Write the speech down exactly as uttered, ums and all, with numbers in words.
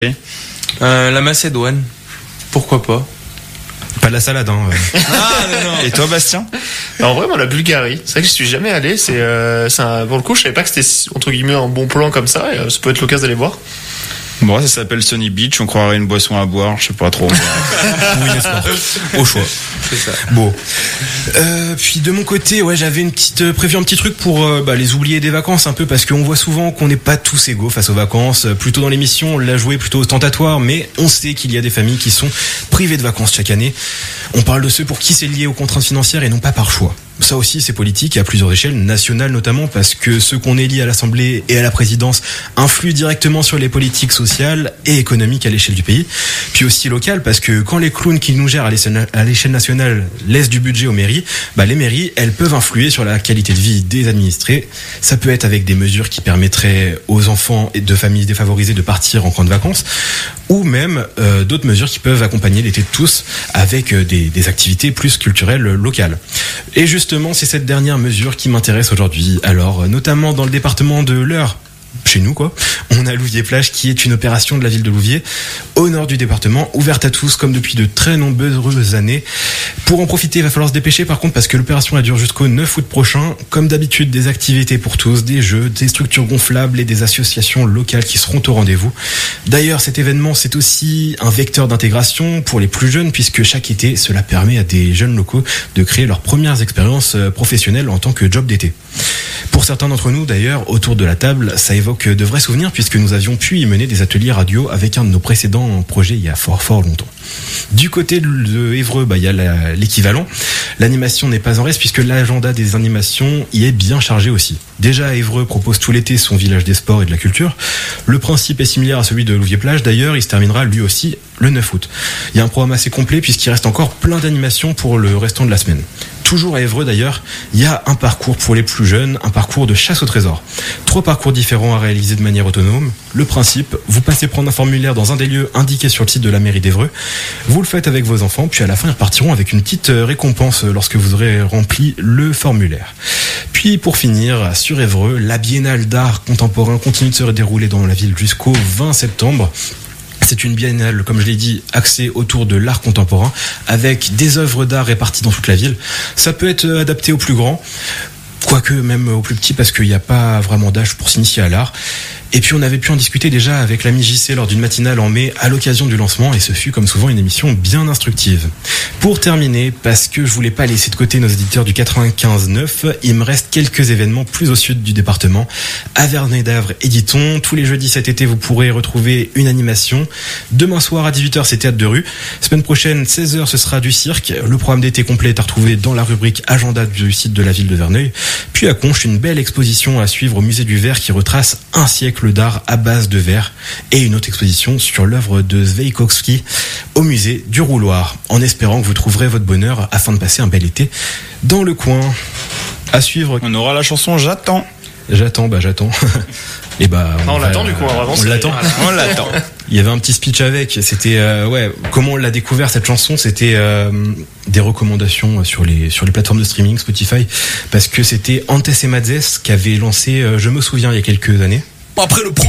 Euh, la Macédoine, pourquoi pas? Pas de la salade, hein. Ah, non, non. Et toi, Bastien? En vrai, moi, la Bulgarie, c'est vrai que je suis jamais allé. C'est, euh, c'est un, pour le coup, je savais pas que c'était entre guillemets un bon plan comme ça. Et, euh, ça peut être l'occasion d'aller voir. Bon, ça s'appelle Sunny Beach. On croirait une boisson à boire. Je sais pas trop. Oui, n'est-ce pas? Au choix. C'est ça. Bon. Euh, puis de mon côté, ouais, j'avais une petite euh, prévu un petit truc pour euh, bah, les oubliés des vacances un peu, parce qu'on voit souvent qu'on n'est pas tous égaux face aux vacances. Plutôt dans l'émission, on l'a joué plutôt ostentatoire, mais on sait qu'il y a des familles qui sont privées de vacances chaque année. On parle de ceux pour qui c'est lié aux contraintes financières et non pas par choix. Ça aussi, c'est politique et à plusieurs échelles, nationales notamment, parce que ceux qu'on élit à l'Assemblée et à la présidence influent directement sur les politiques sociales et économiques à l'échelle du pays. Puis aussi locales, parce que quand les clowns qui nous gèrent à l'échelle, à l'échelle nationale laissent du budget aux mairies, bah les mairies, elles peuvent influer sur la qualité de vie des administrés. Ça peut être avec des mesures qui permettraient aux enfants et de familles défavorisées de partir en camp de vacances, ou même euh, d'autres mesures qui peuvent accompagner l'été de tous avec euh, des, des activités plus culturelles locales. Et justement, c'est cette dernière mesure qui m'intéresse aujourd'hui. Alors, notamment dans le département de l'Eure, chez nous quoi, on a Louviers-Plage qui est une opération de la ville de Louviers au nord du département, ouverte à tous comme depuis de très nombreuses années. Pour en profiter, il va falloir se dépêcher par contre, parce que l'opération elle dure jusqu'au neuf août prochain. Comme d'habitude, des activités pour tous, des jeux, des structures gonflables et des associations locales qui seront au rendez-vous. D'ailleurs, cet événement, c'est aussi un vecteur d'intégration pour les plus jeunes, puisque chaque été, cela permet à des jeunes locaux de créer leurs premières expériences professionnelles en tant que job d'été. Pour certains d'entre nous, d'ailleurs, autour de la table, ça évoque de vrais souvenirs, puisque nous avions pu y mener des ateliers radio avec un de nos précédents projets il y a fort fort longtemps. Du côté de Évreux, bah, il y a la, l'équivalent. L'animation n'est pas en reste, puisque l'agenda des animations y est bien chargé aussi. Déjà, Évreux propose tout l'été son village des sports et de la culture. Le principe est similaire à celui de Louviers-Plage. D'ailleurs, il se terminera lui aussi le neuf août. Il y a un programme assez complet, puisqu'il reste encore plein d'animations pour le restant de la semaine. Toujours à Évreux d'ailleurs, il y a un parcours pour les plus jeunes, un parcours de chasse au trésor. Trois parcours différents à réaliser de manière autonome. Le principe, vous passez prendre un formulaire dans un des lieux indiqués sur le site de la mairie d'Évreux. Vous le faites avec vos enfants, puis à la fin ils repartiront avec une petite récompense lorsque vous aurez rempli le formulaire. Puis pour finir, sur Évreux, la biennale d'art contemporain continue de se dérouler dans la ville jusqu'au vingt septembre. C'est une biennale, comme je l'ai dit, axée autour de l'art contemporain, avec des œuvres d'art réparties dans toute la ville. Ça peut être adapté aux plus grands, quoique même aux plus petits, parce qu'il n'y a pas vraiment d'âge pour s'initier à l'art. Et puis on avait pu en discuter déjà avec l'ami J C lors d'une matinale en mai à l'occasion du lancement, et ce fut comme souvent une émission bien instructive. Pour terminer, parce que je voulais pas laisser de côté nos éditeurs du quatre-vingt-quinze neuf, il me reste quelques événements plus au sud du département. À Vernet-d'Avre et Diton, tous les jeudis cet été vous pourrez retrouver une animation. Demain soir à dix-huit heures c'est théâtre de rue. Semaine prochaine seize heures ce sera du cirque. Le programme d'été complet est à retrouver dans la rubrique agenda du site de la ville de Verneuil. Puis à Conches, une belle exposition à suivre au musée du verre qui retrace un siècle d'art à base de verre, et une autre exposition sur l'œuvre de Sveikowski au musée du Rouloir, en espérant que vous trouverez votre bonheur afin de passer un bel été dans le coin. À suivre. On aura la chanson J'attends. J'attends, bah j'attends. Et bah on, on va, l'attend du coup, on va avancer. On l'attend. On l'attend. Il y avait un petit speech avec, c'était euh, ouais, comment on l'a découvert cette chanson, c'était euh, des recommandations sur les sur les plateformes de streaming, Spotify, parce que c'était Antes et Madzes qui avait lancé euh, Je me souviens il y a quelques années. Après le